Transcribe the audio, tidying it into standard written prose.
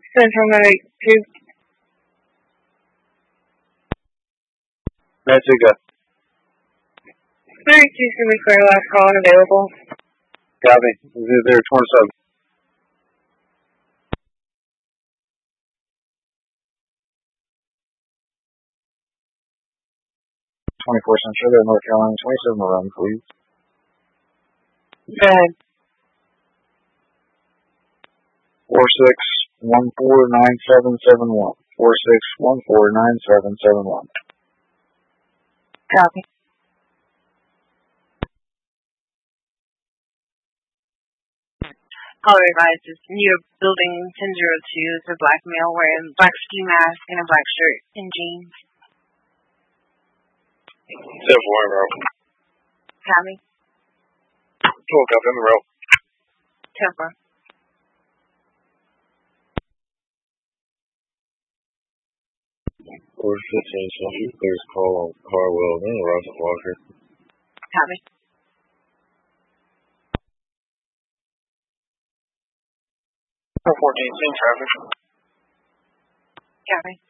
Central Medic 2. Messiga. 32 Square, last call unavailable. Copy. They're 27. 24 Central, North Carolina, 27 around, please. Bad. 46149771. 46149771. Copy. Caller advises near building 1002 is a black male wearing black ski mask and a black shirt and jeans. 7-4 row. Copy. 12 copy on the row. 10-4. Order 15, Central, please call on Carwell and Russell Walker. Copy. Four 14, same traffic. Copy.